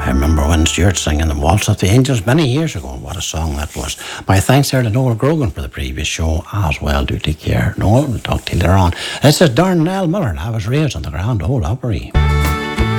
I remember when Stuart singing the Waltz of the Angels many years ago. What a song that was. My thanks there to Noel Grogan for the previous show as well. Do take care. Noel, we'll talk to you later on. This is Darnell Miller. I was raised on the Grand Ole Opry.